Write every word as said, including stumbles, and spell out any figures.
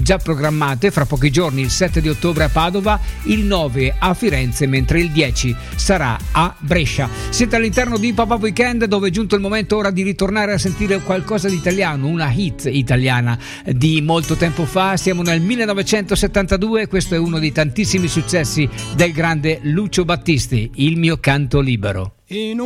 già programmate fra pochi giorni, il sette di ottobre a Padova, il nove a Firenze, mentre il dieci sarà a Brescia. Siete all'interno di Papà Weekend, dove è giunto il momento ora di ritornare a sentire qualcosa di italiano, una hit italiana di molto tempo fa. Siamo nel millenovecentosettantadue, questo è uno dei tantissimi successi del grande Lucio Battisti, Il mio canto libero. In